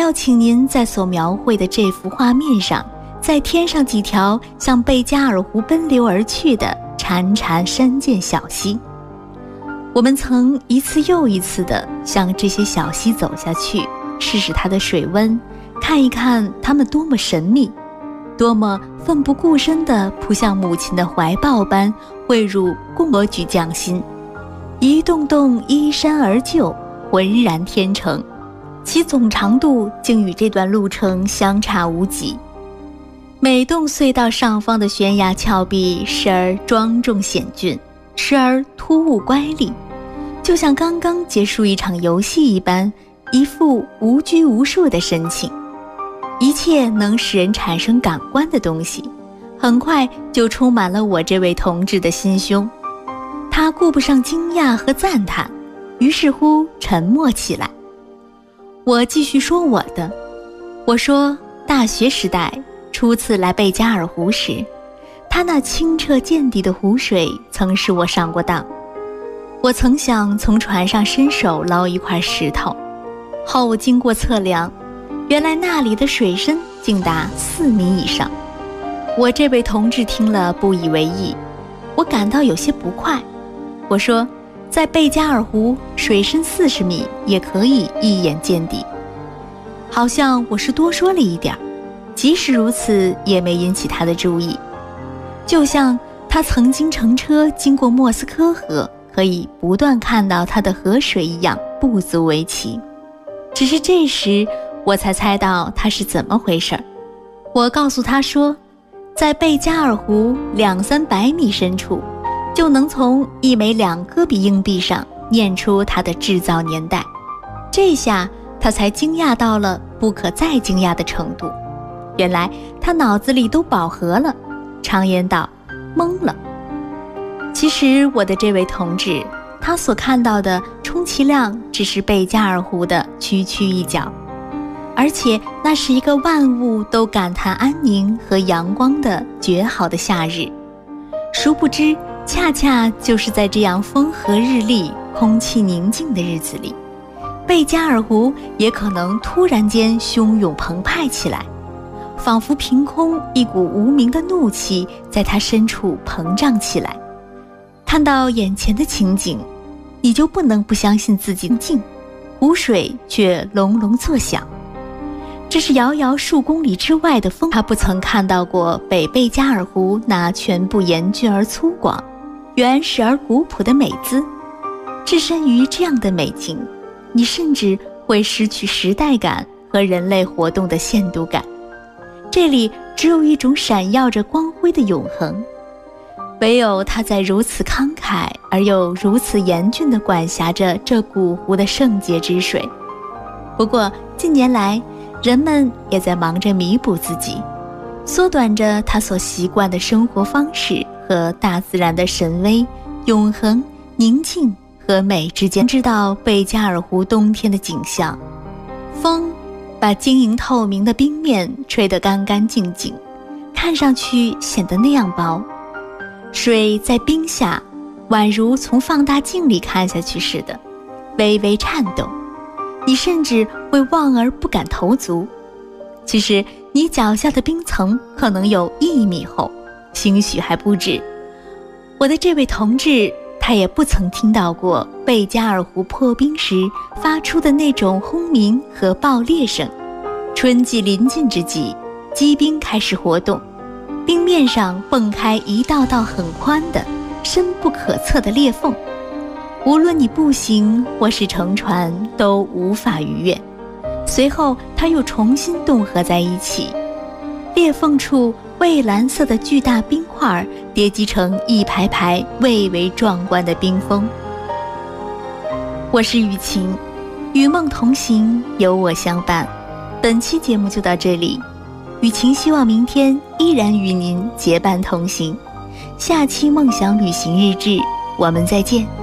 要请您在所描绘的这幅画面上，再添上几条向贝加尔湖奔流而去的潺潺山涧小溪。我们曾一次又一次地向这些小溪走下去，试试它的水温，看一看它们多么神秘，多么奋不顾身地扑向母亲的怀抱般汇入共我举匠心，一栋栋依山而就，浑然天成，其总长度竟与这段路程相差无几。每栋隧道上方的悬崖峭壁时而庄重险峻，时而突兀乖戾，就像刚刚结束一场游戏一般，一副无拘无束的神情。一切能使人产生感官的东西，很快就充满了我这位同志的心胸。他顾不上惊讶和赞叹，于是乎沉默起来。我继续说我的，我说大学时代初次来贝加尔湖时，它那清澈见底的湖水曾使我上过当。我曾想从船上伸手捞一块石头，后经过测量，原来那里的水深竟达4米以上。我这位同志听了不以为意，我感到有些不快。我说，在贝加尔湖水深40米也可以一眼见底。好像我是多说了一点，即使如此也没引起他的注意，就像他曾经乘车经过莫斯科河，可以不断看到它的河水一样不足为奇。只是这时我才猜到他是怎么回事。我告诉他说，在贝加尔湖200-300米深处，就能从一枚2戈比硬币上念出它的制造年代。这下他才惊讶到了不可再惊讶的程度。原来他脑子里都饱和了，常言道，懵了。其实我的这位同志，他所看到的充其量只是贝加尔湖的区区一角，而且那是一个万物都感叹安宁和阳光的绝好的夏日。殊不知，恰恰就是在这样风和日丽、空气宁静的日子里，贝加尔湖也可能突然间汹涌澎湃起来，仿佛凭空一股无名的怒气在它深处膨胀起来。看到眼前的情景，你就不能不相信自己静，湖水却隆隆作响。这是遥遥数公里之外的风，他不曾看到过北贝加尔湖那全部严峻而粗犷、原始而古朴的美姿。置身于这样的美景，你甚至会失去时代感和人类活动的限度感。这里只有一种闪耀着光辉的永恒，唯有他在如此慷慨而又如此严峻地管辖着这古湖的圣洁之水。不过近年来，人们也在忙着弥补自己，缩短着他所习惯的生活方式和大自然的神威、永恒、宁静和美之间。知道贝加尔湖冬天的景象，风把晶莹透明的冰面吹得干干净净，看上去显得那样薄。水在冰下宛如从放大镜里看下去似的微微颤动，你甚至会望而不敢投足。其实你脚下的冰层可能有1米厚，兴许还不止。我的这位同志，他也不曾听到过贝加尔湖破冰时发出的那种轰鸣和爆裂声。春季临近之际，积冰开始活动，冰面上蹦开一道道很宽的、深不可测的裂缝，无论你步行或是乘船都无法逾越。随后它又重新冻合在一起，裂缝处蔚蓝色的巨大冰块叠积成一排排蔚为壮观的冰峰。我是雨晴，与梦同行，有我相伴。本期节目就到这里，雨晴希望明天依然与您结伴同行。下期梦想旅行日志，我们再见。